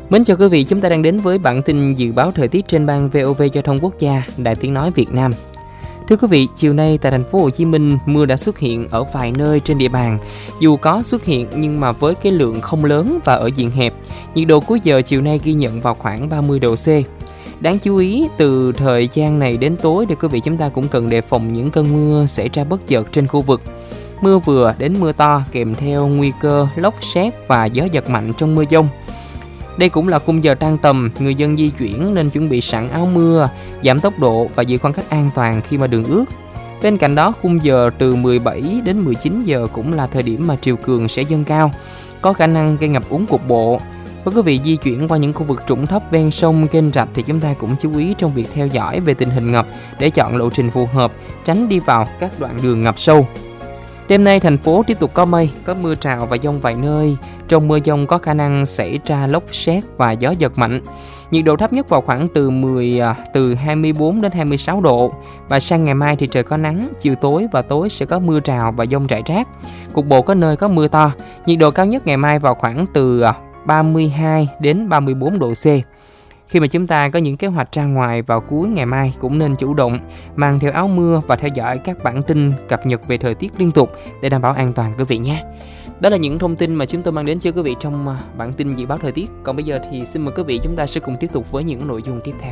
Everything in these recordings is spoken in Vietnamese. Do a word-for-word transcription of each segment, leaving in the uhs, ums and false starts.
Mến chào quý vị, chúng ta đang đến với bản tin dự báo thời tiết trên ban vê o vê Giao thông Quốc gia, Đài Tiếng nói Việt Nam. Thưa quý vị, chiều nay tại thành phố Hồ Chí Minh, mưa đã xuất hiện ở vài nơi trên địa bàn. Dù có xuất hiện nhưng mà với cái lượng không lớn và ở diện hẹp. Nhiệt độ cuối giờ chiều nay ghi nhận vào khoảng ba mươi độ C. Đáng chú ý, từ thời gian này đến tối thì quý vị chúng ta cũng cần đề phòng những cơn mưa xảy ra bất chợt trên khu vực. Mưa vừa đến mưa to kèm theo nguy cơ lốc sét và gió giật mạnh trong mưa dông. Đây cũng là khung giờ tan tầm, người dân di chuyển nên chuẩn bị sẵn áo mưa, giảm tốc độ và giữ khoảng cách an toàn khi mà đường ướt. Bên cạnh đó, khung giờ từ mười bảy đến mười chín giờ cũng là thời điểm mà triều cường sẽ dâng cao, có khả năng gây ngập úng cục bộ. Với quý vị di chuyển qua những khu vực trũng thấp ven sông, kênh rạch thì chúng ta cũng chú ý trong việc theo dõi về tình hình ngập để chọn lộ trình phù hợp, tránh đi vào các đoạn đường ngập sâu. Đêm nay thành phố tiếp tục có mây, có mưa rào và dông vài nơi. Trong mưa dông có khả năng xảy ra lốc sét và gió giật mạnh. Nhiệt độ thấp nhất vào khoảng từ mười từ hai mươi bốn đến hai mươi sáu độ. Và sang ngày mai thì trời có nắng, chiều tối và tối sẽ có mưa rào và dông rải rác. Cục bộ có nơi có mưa to. Nhiệt độ cao nhất ngày mai vào khoảng từ ba mươi hai đến ba mươi bốn độ C. Khi mà chúng ta có những kế hoạch ra ngoài vào cuối ngày mai cũng nên chủ động mang theo áo mưa và theo dõi các bản tin cập nhật về thời tiết liên tục để đảm bảo an toàn quý vị nhé. Đó là những thông tin mà chúng tôi mang đến cho quý vị trong bản tin dự báo thời tiết. Còn bây giờ thì xin mời quý vị chúng ta sẽ cùng tiếp tục với những nội dung tiếp theo.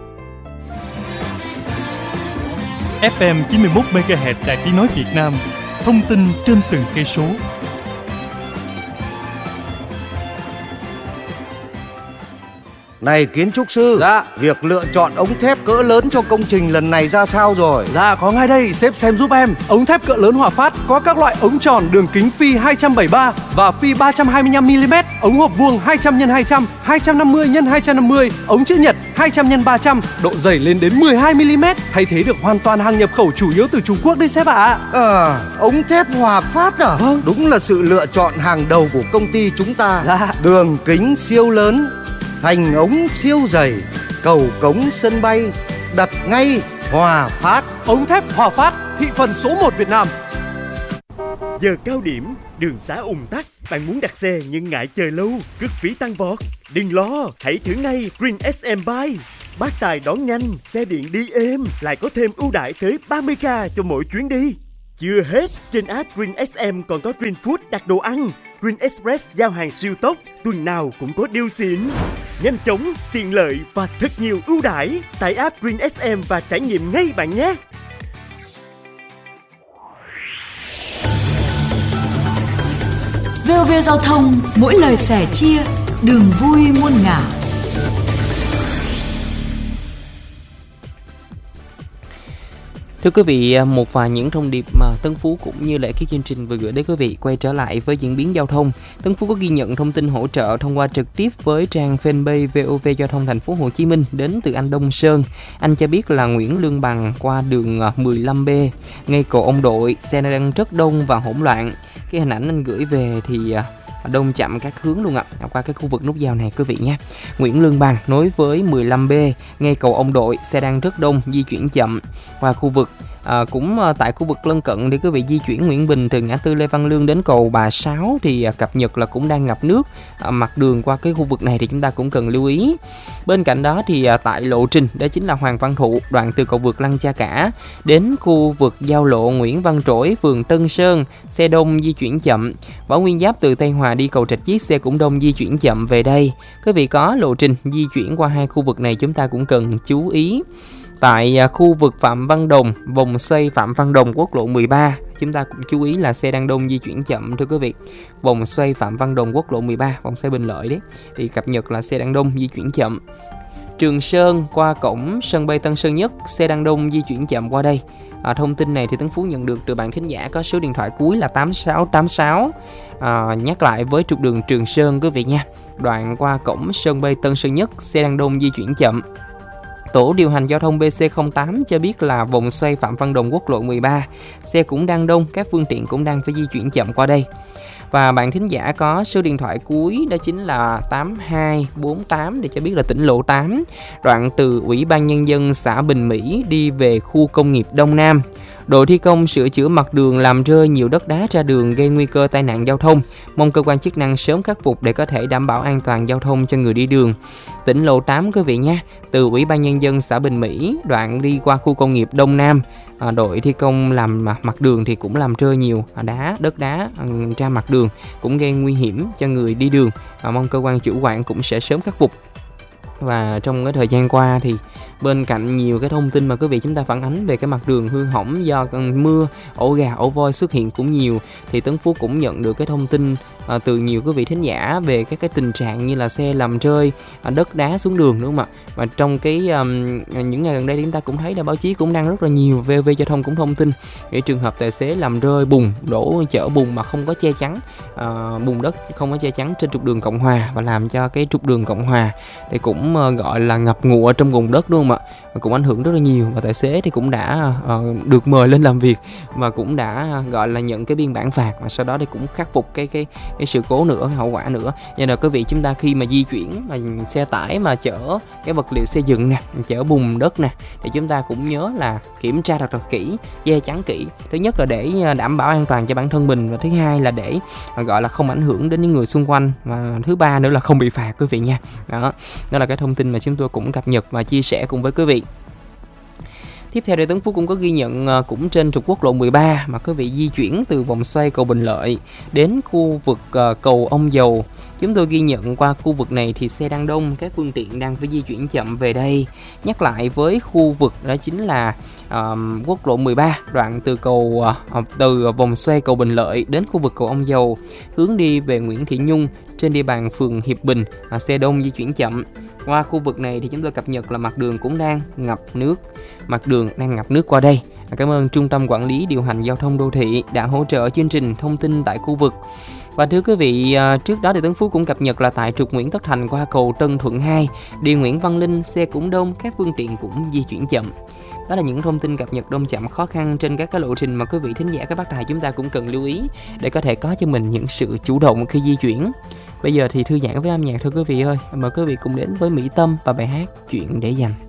ép em chín mươi mốt mê ga héc Đài Tiếng nói Việt Nam, thông tin trên từng cây số. Này kiến trúc sư, dạ. Việc lựa chọn ống thép cỡ lớn cho công trình lần này ra sao rồi? Dạ có ngay đây, sếp xem giúp em. Ống thép cỡ lớn Hòa Phát có các loại ống tròn đường kính phi hai trăm bảy mươi ba và phi ba trăm hai mươi lăm mi li mét, ống hộp vuông hai trăm nhân hai trăm, hai trăm năm mươi nhân hai trăm năm mươi, ống chữ nhật hai trăm nhân ba trăm, độ dày lên đến mười hai mi li mét, thay thế được hoàn toàn hàng nhập khẩu chủ yếu từ Trung Quốc đấy sếp ạ. À. à, ống thép Hòa Phát à? Vâng. Đúng là sự lựa chọn hàng đầu của công ty chúng ta. Dạ. Đường kính siêu lớn, thành ống siêu dày, cầu cống sân bay, đặt ngay Hòa Phát. Ống thép Hòa Phát, thị phần số một Việt Nam. Giờ cao điểm, đường xá ùn tắc, bạn muốn đặt xe nhưng ngại chờ lâu, cước phí tăng vọt. Đừng lo, hãy thử ngay Green ét em Bike. Bác tài đón nhanh, xe điện đi êm, lại có thêm ưu đãi tới ba mươi k cho mỗi chuyến đi. Chưa hết, trên app Green ét em còn có Green Food đặt đồ ăn, Green Express giao hàng siêu tốc, tuần nào cũng có deal xịn. Nhanh chóng, tiện lợi và thật nhiều ưu đãi. Tải app Green ét em và trải nghiệm ngay bạn nhé. vê o vê Giao thông, mỗi lời sẻ chia, đường vui muôn ngả. Thưa quý vị, một vài những thông điệp mà Tân Phú cũng như là cái chương trình vừa gửi đến quý vị. Quay trở lại với diễn biến giao thông, Tân Phú có ghi nhận thông tin hỗ trợ thông qua trực tiếp với trang fanpage vê o vê Giao thông thành phố Hồ Chí Minh đến từ anh Đông Sơn. Anh cho biết là Nguyễn Lương Bằng qua đường mười lăm B, ngay cầu Ông Đội, xe đang rất đông và hỗn loạn. Cái hình ảnh anh gửi về thì đông chậm các hướng luôn ạ, qua cái khu vực nút giao này quý vị nhé. Nguyễn Lương Bằng nối với mười lăm B, ngay cầu Ông Đội, xe đang rất đông, di chuyển chậm. Qua khu vực À, cũng à, tại khu vực lân cận thì quý vị di chuyển Nguyễn Bình từ ngã tư Lê Văn Lương đến cầu Bà Sáu thì à, cập nhật là cũng đang ngập nước. À, mặt đường qua cái khu vực này thì chúng ta cũng cần lưu ý. Bên cạnh đó thì à, tại lộ trình đó chính là Hoàng Văn Thụ, đoạn từ cầu vượt Lăng Cha Cả đến khu vực giao lộ Nguyễn Văn Trỗi, phường Tân Sơn, xe đông di chuyển chậm. Võ Nguyên Giáp từ Tây Hòa đi cầu Trạch Chiết, xe cũng đông di chuyển chậm về đây. Quý vị có lộ trình di chuyển qua hai khu vực này chúng ta cũng cần chú ý. Tại khu vực Phạm Văn Đồng, vòng xoay Phạm Văn Đồng quốc lộ mười ba, chúng ta cũng chú ý là xe đang đông di chuyển chậm thưa quý vị. Vòng xoay Phạm Văn Đồng quốc lộ mười ba, vòng xoay Bình Lợi đấy, thì cập nhật là xe đang đông di chuyển chậm. Trường Sơn qua cổng sân bay Tân Sơn Nhất, xe đang đông di chuyển chậm qua đây. À, thông tin này thì Tấn Phú nhận được từ bạn thính giả có số điện thoại cuối là tám sáu tám sáu. À, nhắc lại với trục đường Trường Sơn quý vị nha. Đoạn qua cổng sân bay Tân Sơn Nhất, xe đang đông di chuyển chậm. Tổ điều hành giao thông bê xê không tám cho biết là vòng xoay Phạm Văn Đồng quốc lộ mười ba, xe cũng đang đông, các phương tiện cũng đang phải di chuyển chậm qua đây. Và bạn thính giả có số điện thoại cuối đó chính là tám hai bốn tám để cho biết là tỉnh lộ tám, đoạn từ Ủy ban Nhân dân xã Bình Mỹ đi về khu công nghiệp Đông Nam. Đội thi công sửa chữa mặt đường làm rơi nhiều đất đá ra đường gây nguy cơ tai nạn giao thông. Mong cơ quan chức năng sớm khắc phục để có thể đảm bảo an toàn giao thông cho người đi đường. Tỉnh lộ tám quý vị nha, từ Ủy ban Nhân dân xã Bình Mỹ đoạn đi qua khu công nghiệp Đông Nam. À, đội thi công làm mặt đường thì cũng làm rơi nhiều đá, đất đá ra mặt đường, cũng gây nguy hiểm cho người đi đường. À, mong cơ quan chủ quản cũng sẽ sớm khắc phục. Và trong cái thời gian qua thì bên cạnh nhiều cái thông tin mà quý vị chúng ta phản ánh về cái mặt đường hư hỏng do mưa, ổ gà, ổ voi xuất hiện cũng nhiều, thì Tấn Phú cũng nhận được cái thông tin à, từ nhiều quý vị thính giả về các cái tình trạng như là xe làm rơi à, đất đá xuống đường, đúng không ạ? Và trong cái um, những ngày gần đây thì chúng ta cũng thấy là báo chí cũng đăng rất là nhiều, vê o vê Giao thông cũng thông tin về trường hợp tài xế làm rơi bùn, đổ chở bùn mà không có che chắn, à, bùn đất không có che chắn trên trục đường Cộng Hòa và làm cho cái trục đường Cộng Hòa thì cũng uh, gọi là ngập ngụa trong bùn đất, đúng không ạ? Và cũng ảnh hưởng rất là nhiều, và tài xế thì cũng đã uh, được mời lên làm việc và cũng đã uh, gọi là nhận cái biên bản phạt, và sau đó thì cũng khắc phục cái cái cái sự cố nữa, cái hậu quả nữa. Nên là quý vị chúng ta khi mà di chuyển mà xe tải mà chở cái vật liệu xây dựng nè, chở bùn đất nè, thì chúng ta cũng nhớ là kiểm tra thật là kỹ, che chắn kỹ. Thứ nhất là để đảm bảo an toàn cho bản thân mình, và thứ hai là để uh, gọi là không ảnh hưởng đến những người xung quanh, và thứ ba nữa là không bị phạt quý vị nha. Đó, đó là cái thông tin mà chúng tôi cũng cập nhật và chia sẻ cùng với quý vị. Tiếp theo thì Tấn Phú cũng có ghi nhận cũng trên trục quốc lộ mười ba mà quý vị di chuyển từ vòng xoay cầu Bình Lợi đến khu vực cầu Ông Dầu. Chúng tôi ghi nhận qua khu vực này thì xe đang đông, các phương tiện đang phải di chuyển chậm về đây. Nhắc lại với khu vực đó chính là uh, quốc lộ mười ba đoạn từ cầu uh, từ vòng xoay cầu Bình Lợi đến khu vực cầu Ông Dầu, hướng đi về Nguyễn Thị Nhung trên địa bàn phường Hiệp Bình, uh, xe đông di chuyển chậm. Qua khu vực này thì chúng tôi cập nhật là mặt đường cũng đang ngập nước, mặt đường đang ngập nước qua đây. Cảm ơn Trung tâm Quản lý Điều hành Giao thông Đô thị đã hỗ trợ chương trình thông tin tại khu vực. Và thưa quý vị, trước đó thì Tấn Phú cũng cập nhật là tại trục Nguyễn Tất Thành qua cầu Tân Thuận hai, đi Nguyễn Văn Linh, xe cũng đông, các phương tiện cũng di chuyển chậm. Đó là những thông tin cập nhật đông chậm khó khăn trên các cái lộ trình mà quý vị thính giả các bác đài chúng ta cũng cần lưu ý để có thể có cho mình những sự chủ động khi di chuyển. Bây giờ thì thư giãn với âm nhạc thôi quý vị ơi. Mời quý vị cùng đến với Mỹ Tâm và bài hát Chuyện để dành.